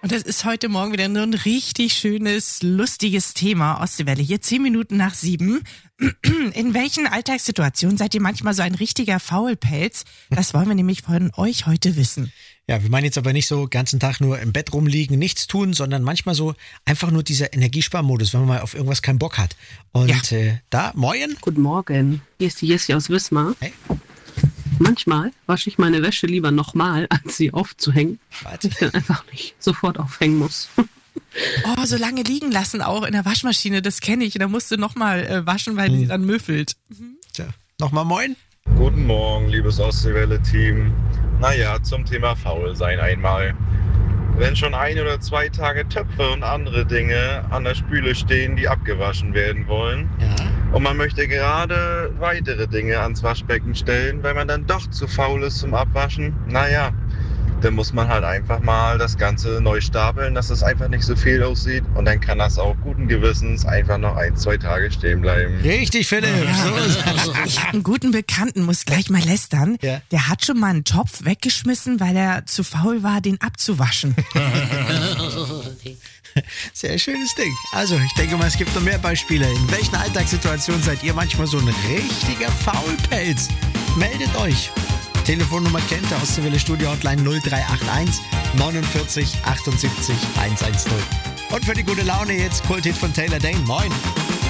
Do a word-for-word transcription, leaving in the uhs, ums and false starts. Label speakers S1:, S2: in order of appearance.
S1: Und das ist heute Morgen wieder nur ein richtig schönes, lustiges Thema. Ostseewelle hier, zehn Minuten nach sieben. In welchen Alltagssituationen seid ihr manchmal so ein richtiger Faulpelz? Das wollen wir nämlich von euch heute wissen.
S2: Ja, wir meinen jetzt aber nicht so ganzen Tag nur im Bett rumliegen, nichts tun, sondern manchmal so einfach nur dieser Energiesparmodus, wenn man mal auf irgendwas keinen Bock hat. Und ja. äh, da, moin.
S3: Guten Morgen, hier ist die Jessie aus Wismar.
S2: Hey.
S3: Manchmal wasche ich meine Wäsche lieber nochmal, als sie aufzuhängen, weil ich dann einfach nicht sofort aufhängen muss.
S1: Oh, so lange liegen lassen auch in der Waschmaschine, das kenne ich. Da musst du nochmal äh, waschen, weil hm. die dann müffelt. Mhm.
S2: Tja, nochmal moin.
S4: Guten Morgen, liebes Ostseewelle-Team. Naja, zum Thema Faulsein einmal. Wenn schon ein oder zwei Tage Töpfe und andere Dinge an der Spüle stehen, die abgewaschen werden wollen,
S2: ja.
S4: und man möchte gerade weitere Dinge ans Waschbecken stellen, weil man dann doch zu faul ist zum Abwaschen, naja, dann muss man halt einfach mal das Ganze neu stapeln, dass es einfach nicht so viel aussieht, und dann kann das auch guten Gewissens einfach noch ein, zwei Tage stehen bleiben.
S2: Richtig, Philipp.
S1: Ja.
S2: So ist
S1: Ich habe einen guten Bekannten, muss gleich mal lästern.
S2: Ja.
S1: Der hat schon mal einen Topf weggeschmissen, weil er zu faul war, den abzuwaschen.
S2: Sehr schönes Ding. Also, ich denke mal, es gibt noch mehr Beispiele. In welchen Alltagssituationen seid ihr manchmal so ein richtiger Faulpelz? Meldet euch. Telefonnummer kennt ihr, Ostseewelle Studio Hotline null drei acht eins neunundvierzig achtundsiebzig hundertzehn. Und für die gute Laune jetzt Kulthit von Taylor Dayne. Moin.